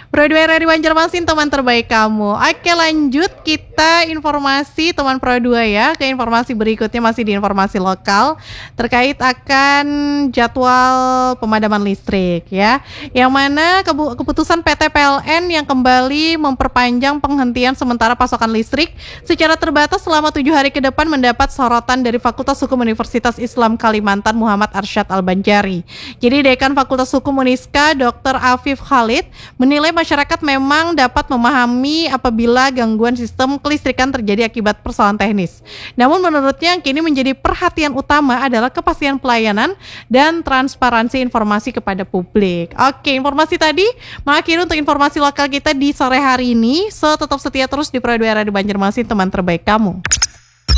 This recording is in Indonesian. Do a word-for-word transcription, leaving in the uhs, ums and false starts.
Pro dua R di Banjarmasin, teman terbaik kamu. Oke, lanjut kita informasi teman Pro dua ya. Ke informasi berikutnya masih di informasi lokal terkait akan jadwal pemadaman listrik ya. Yang mana kebu- keputusan P T P L N yang kembali memperpanjang penghentian sementara pasokan listrik secara terbatas selama tujuh hari ke depan mendapat sorotan dari Fakultas Hukum Universitas Islam Kalimantan Muhammad Arsyad Al-Banjari. Jadi Dekan Fakultas Hukum Uniska Doktor Afif Khalid menilai masyarakat memang dapat memahami apabila gangguan sistem kelistrikan terjadi akibat persoalan teknis. Namun menurutnya yang kini menjadi perhatian utama adalah kepastian pelayanan dan transparansi informasi kepada publik. Oke, informasi tadi mengakhiri untuk informasi lokal kita di sore hari ini. So, tetap setia terus di Pro dua R di Banjarmasin, teman terbaik kamu.